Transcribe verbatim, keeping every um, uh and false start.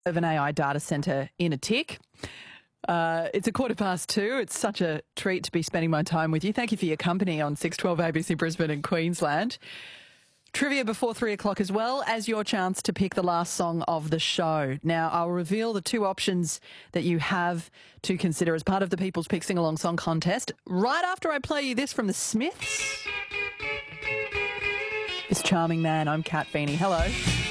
of an A I data centre in a tick. Uh, it's a quarter past two. It's such a treat to be spending my time with you. Thank you for your company on six twelve A B C Brisbane and Queensland. Trivia before three o'clock as well as your chance to pick the last song of the show. Now, I'll reveal the two options that you have to consider as part of the People's Pick Sing Along Song Contest right after I play you this from the Smiths. This charming man, I'm Kat Feeney. Hello.